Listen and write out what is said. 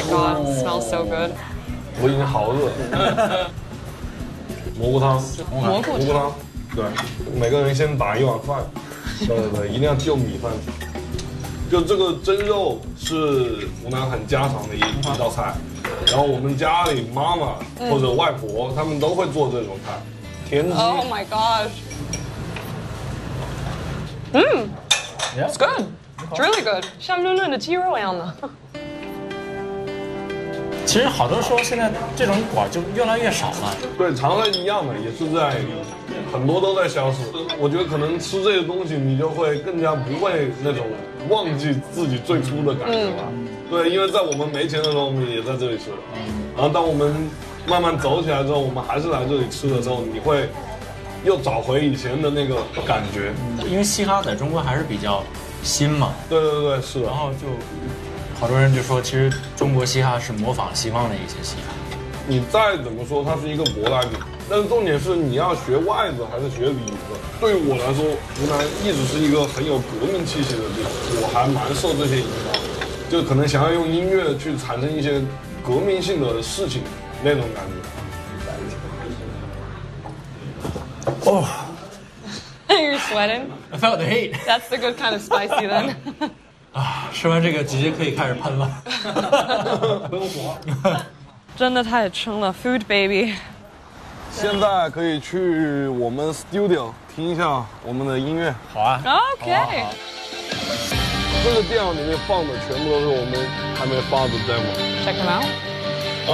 god, it smells so good. 我已经好饿。蘑菇汤， 蘑菇汤，对，每个人先打一碗饭，对，一定要就米饭。就这个蒸肉是湖南很家常的一道菜，然后我们家里妈妈或者外婆他们都会做这种菜，田鸡。 Oh my gosh. It's good. It's really good. 像润润的鸡肉一样的。 其实好多说现在这种馆就越来越少了。 对，常人一样的，也是在很多都在消失。我觉得可能吃这些东西，你就会更加不会那种忘记自己最初的感觉吧。对，因为在我们没钱的时候，我们也在这里吃。然后当我们慢慢走起来之后，我们还是来这里吃的时候，你会又找回以前的那个感觉。 因为嘻哈在中国还是比较新嘛。 对，是的。 然后就好多人就说，其实中国嘻哈是模仿西方的一些嘻哈。 你再怎么说，它是一个舶来品，但是重点是你要学外子还是学里子。对于我来说，湖南一直是一个很有革命气息的地方，我还蛮受这些影响，就可能想要用音乐去产生一些革命性的事情那种感觉。哦。 You're sweating? I felt the heat. That's the good kind of spicy then. 啊，吃完这个直接可以开始喷了。 喷火。 真的太撑了 ，Food Baby。 现在可以去我们 studio 听一下我们的音乐。 好啊。 OK。 这个电脑里面放的全部都是我们还没发的 demo。 Check them out.